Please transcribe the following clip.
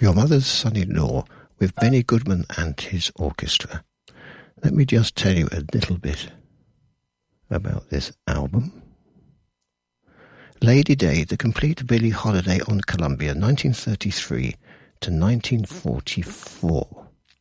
Your Mother's Son-in-Law with Benny Goodman and his orchestra. Let me just tell you a little bit about this album. Lady Day, the complete Billie Holiday on Columbia, 1933 to 1944.